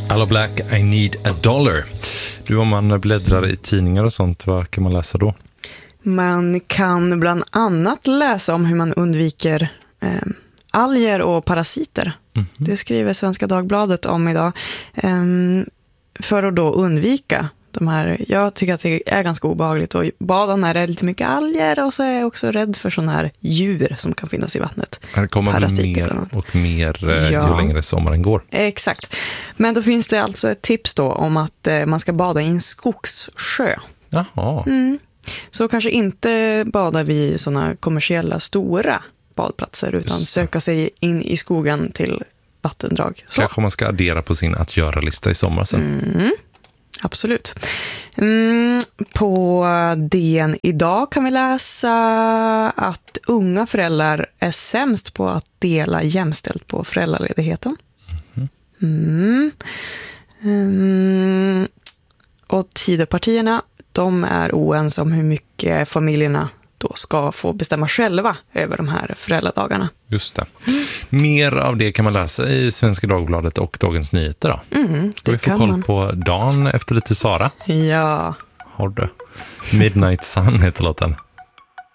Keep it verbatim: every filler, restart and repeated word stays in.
Aloe Blacc, I need a dollar. Du, om man bläddrar i tidningar och sånt, vad kan man läsa då? Man kan bland annat läsa om hur man undviker eh, alger och parasiter. Mm-hmm. Det skriver Svenska Dagbladet om idag. Eh, för att då undvika de här, jag tycker att det är ganska obehagligt att bada när det är lite mycket alger, och så är jag också rädd för sådana här djur som kan finnas i vattnet. Det kommer parasiter, mer och mer eh, ja. ju längre sommaren går. Exakt. Men då finns det alltså ett tips då om att eh, man ska bada i en skogssjö. Jaha. Mm. Så kanske inte bada vid sådana kommersiella stora badplatser, utan söka sig in i skogen till vattendrag. Så. Kanske man ska addera på sin att göra-lista i sommar sen. Mm. Absolut. Mm, på D N idag kan vi läsa att unga föräldrar är sämst på att dela jämställt på föräldraledigheten. Mm. Mm. Och Tidöpartierna, de är oense om hur mycket familjerna då ska få bestämma själva över de här föräldradagarna. Just det. Mer av det kan man läsa i Svenska Dagbladet och Dagens Nyheter då. Mm, ska vi få koll man. på dagen efter lite Sara? Ja. Har du? Midnight Sun heter låten.